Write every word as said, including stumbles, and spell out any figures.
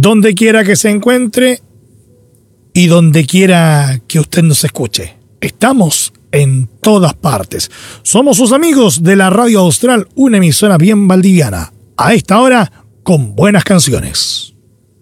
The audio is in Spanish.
donde quiera que se encuentre y donde quiera que usted nos escuche. Estamos en todas partes. Somos sus amigos de la Radio Austral, una emisora bien valdiviana. A esta hora, con buenas canciones.